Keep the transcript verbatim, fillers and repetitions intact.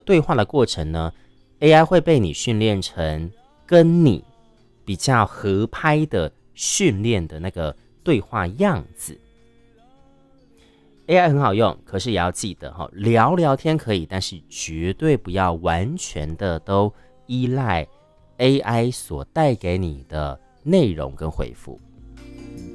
对话的过程呢，A I 会被你训练成跟你比较合拍的训练的那个对话样子。A I 很好用，可是也要记得哈，聊聊天可以，但是绝对不要完全的都依赖 A I 所带给你的内容跟回复。